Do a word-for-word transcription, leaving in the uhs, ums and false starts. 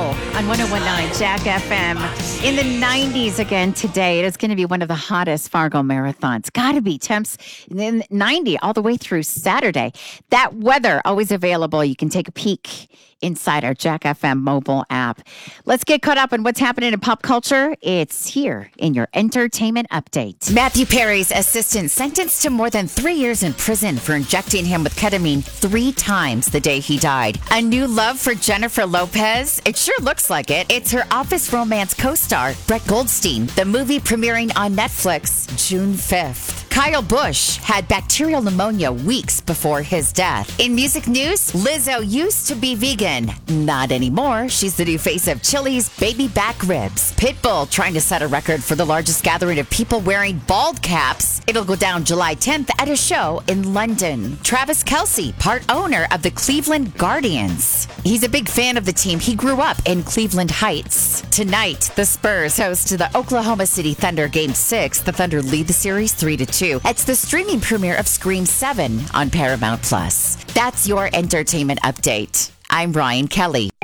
on one oh one point nine Jack F M. In the nineties again today. It is going to be one of the hottest Fargo marathons. Got to be temps in ninety all the way through Saturday. That weather always available. You can take a peek inside our Jack F M mobile app. Let's get caught up on what's happening in pop culture. It's here in your entertainment update. Matthew Perry's assistant sentenced to more than three years in prison for injecting him with ketamine three times the day he died. A new love for Jennifer Lopez? It sure looks like it. It's her Office romance co-star, Brett Goldstein. The movie premiering on Netflix June fifth. Kyle Busch had bacterial pneumonia weeks before his death. In music news, Lizzo used to be vegan. Not anymore. She's the new face of Chili's baby back ribs. Pitbull trying to set a record for the largest gathering of people wearing bald caps. It'll go down July tenth at a show in London. Travis Kelce, part owner of the Cleveland Guardians. He's a big fan of the team. He grew up in Cleveland Heights. Tonight, the Spurs host the Oklahoma City Thunder Game six. The Thunder lead the series three to two. It's the streaming premiere of Scream seven on Paramount Plus. That's your entertainment update. I'm Ryan Kelly.